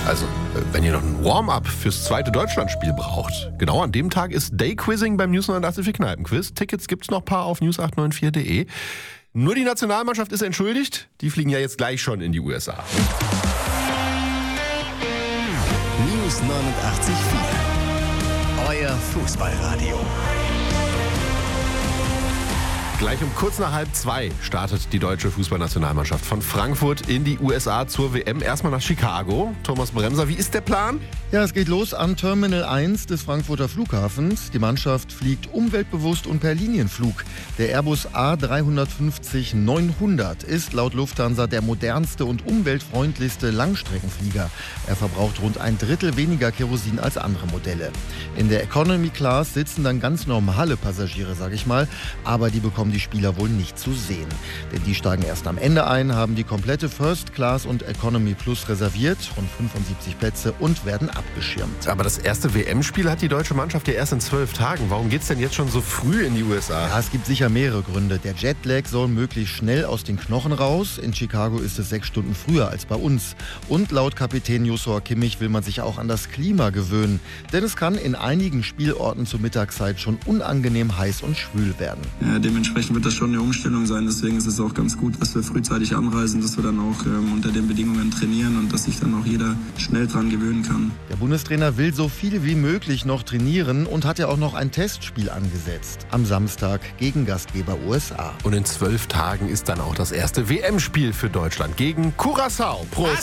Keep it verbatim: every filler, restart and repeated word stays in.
Also, wenn ihr noch ein Warm-up fürs zweite Deutschlandspiel braucht, genau an dem Tag ist Day-Quizzing beim News neunundachtzig Kneipenquiz. Tickets gibt's noch ein paar auf news acht neun vier punkt de. Nur die Nationalmannschaft ist entschuldigt. Die fliegen ja jetzt gleich schon in die U S A. News neunundachtzig Komma vier. Euer Fußballradio. Gleich um kurz nach halb zwei startet die deutsche Fußballnationalmannschaft von Frankfurt in die U S A zur W M. Erstmal nach Chicago. Thomas Bremser, wie ist der Plan? Ja, es geht los an Terminal eins des Frankfurter Flughafens. Die Mannschaft fliegt umweltbewusst und per Linienflug. Der Airbus A drei fünfzig neunhundert ist laut Lufthansa der modernste und umweltfreundlichste Langstreckenflieger. Er verbraucht rund ein Drittel weniger Kerosin als andere Modelle. In der Economy Class sitzen dann ganz normale Passagiere, sag ich mal, aber die bekommen die Spieler wohl nicht zu sehen. Denn die steigen erst am Ende ein, haben die komplette First Class und Economy Plus reserviert, rund fünfundsiebzig Plätze, und werden abgeschirmt. Aber das erste W M-Spiel hat die deutsche Mannschaft ja erst in zwölf Tagen. Warum geht's denn jetzt schon so früh in die U S A? Ja, es gibt sicher mehrere Gründe. Der Jetlag soll möglichst schnell aus den Knochen raus. In Chicago ist es sechs Stunden früher als bei uns. Und laut Kapitän Joshua Kimmich will man sich auch an das Klima gewöhnen. Denn es kann in einigen Spielorten zur Mittagszeit schon unangenehm heiß und schwül werden. Ja, dementsprechend wird das schon eine Umstellung sein. Deswegen ist es auch ganz gut, dass wir frühzeitig anreisen, dass wir dann auch ähm, unter den Bedingungen trainieren und dass sich dann auch jeder schnell dran gewöhnen kann. Der Bundestrainer will so viel wie möglich noch trainieren und hat ja auch noch ein Testspiel angesetzt. Am Samstag gegen Gastgeber U S A. Und in zwölf Tagen ist dann auch das erste W M-Spiel für Deutschland gegen Curaçao. Prost!